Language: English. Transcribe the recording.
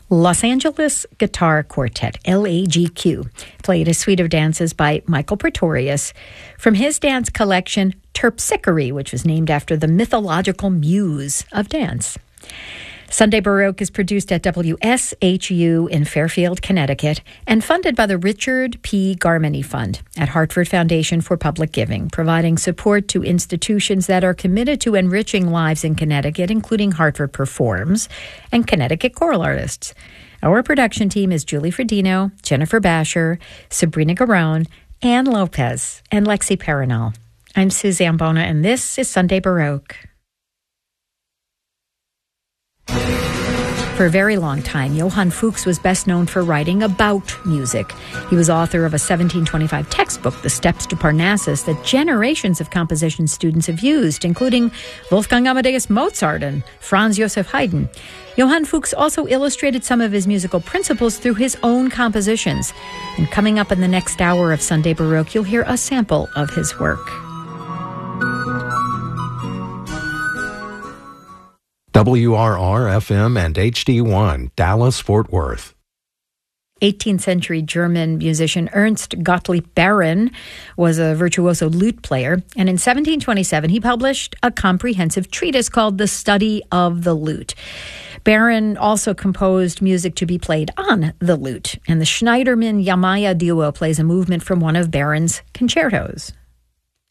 Los Angeles Guitar Quartet, LAGQ, played a suite of dances by Michael Pretorius from his dance collection Terpsichore, which was named after the mythological muse of dance. Sunday Baroque is produced at WSHU in Fairfield, Connecticut, and funded by the Richard P. Garmany Fund at Hartford Foundation for Public Giving, providing support to institutions that are committed to enriching lives in Connecticut, including Hartford Performs and Connecticut Choral Artists. Our production team is Julie Fredino, Jennifer Basher, Sabrina Garone, Ann Lopez, and Lexi Perinal. I'm Suzanne Bona, and this is Sunday Baroque. For a very long time, Johann Fuchs was best known for writing about music. He was author of a 1725 textbook, The Steps to Parnassus, that generations of composition students have used, including Wolfgang Amadeus Mozart and Franz Joseph Haydn. Johann Fuchs also illustrated some of his musical principles through his own compositions. And coming up in the next hour of Sunday Baroque, you'll hear a sample of his work. WRR-FM and HD1, Dallas-Fort Worth. 18th century German musician Ernst Gottlieb Baron was a virtuoso lute player, and in 1727 he published a comprehensive treatise called The Study of the Lute. Baron also composed music to be played on the lute, and the Schneiderman-Yamaya duo plays a movement from one of Baron's concertos.